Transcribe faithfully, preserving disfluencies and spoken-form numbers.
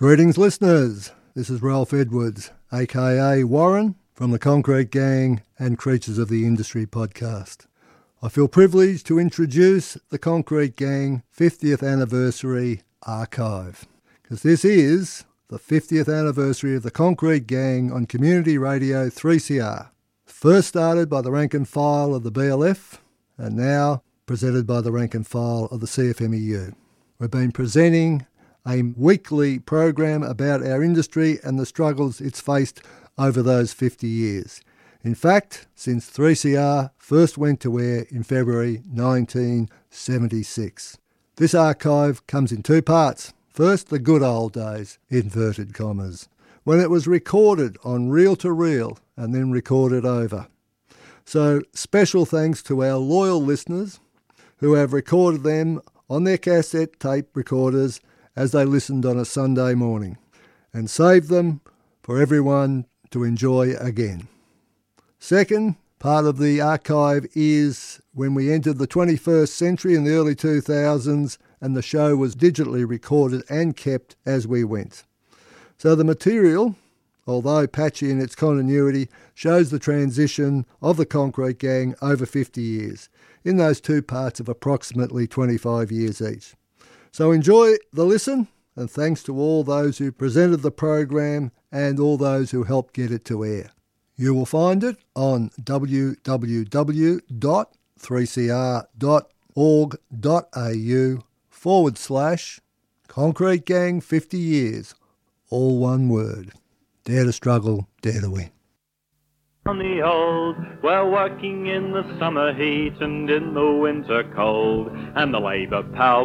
Greetings listeners, this is Ralph Edwards, aka Warren, from the Concrete Gang and Creatures of the Industry podcast. I feel privileged to introduce the Concrete Gang fiftieth Anniversary Archive, because this is the fiftieth anniversary of the Concrete Gang on Community Radio three C R, first started by the rank and file of the B L F and now presented by the rank and file of the C F M E U. We've been presenting a weekly program about our industry and the struggles it's faced over those fifty years. In fact, since three C R first went to air in February nineteen seventy-six. This archive comes in two parts. First, the good old days, inverted commas, when it was recorded on reel-to-reel and then recorded over. So special thanks to our loyal listeners who have recorded them on their cassette tape recorders as they listened on a Sunday morning and saved them for everyone to enjoy again. Second part of the archive is when we entered the twenty-first century in the early two thousands and the show was digitally recorded and kept as we went. So the material, although patchy in its continuity, shows the transition of the Concrete Gang over fifty years in those two parts of approximately twenty-five years each. So enjoy the listen, and thanks to all those who presented the program and all those who helped get it to air. You will find it on w w w dot three c r dot org dot a u forward slash Concrete Gang fifty years, all one word. Dare to struggle, dare to win. On the old, we're working in the summer heat and in the winter cold, and the labour power